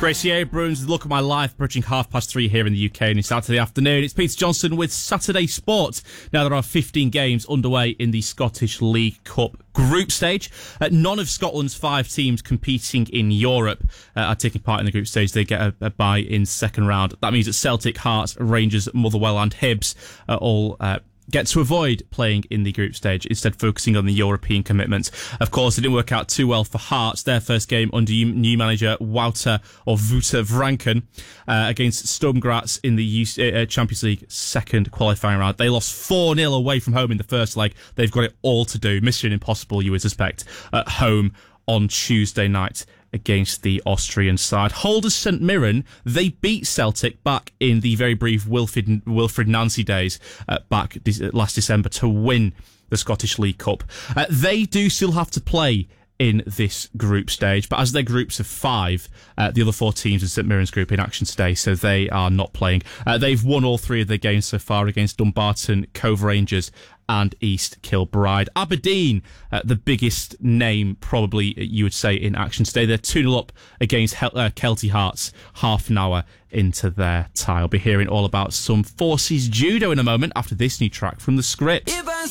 Gracie Abrams, Look at My Life, approaching 3:30 here in the UK and it's Saturday afternoon. It's Peter Johnson with Saturday Sport. Now there are 15 games underway in the Scottish League Cup group stage. None of Scotland's 5 teams competing in Europe are taking part in the group stage. They get a bye in second round. That means that Celtic, Hearts, Rangers, Motherwell and Hibs are all get to avoid playing in the group stage, instead focusing on the European commitments. Of course, it didn't work out too well for Hearts. Their first game under new manager Wouter Vranken against Sturm Graz in the Champions League second qualifying round. They lost 4-0 away from home in the first leg. They've got it all to do. Mission impossible, you would suspect, at home on Tuesday night against the Austrian side. Holders St Mirren, they beat Celtic back in the very brief Wilfred Nancy days back last December to win the Scottish League Cup. They do still have to play in this group stage, but as they're groups of 5, the other 4 teams in St Mirren's group in action today, so they are not playing. They've won all 3 of their games so far against Dumbarton, Cove Rangers and East Kilbride. Aberdeen, the biggest name probably you would say in action today. They're 2-0 up against Kelty Hearts half an hour into their tie. I'll be hearing all about some Forces judo in a moment after this new track from The Script.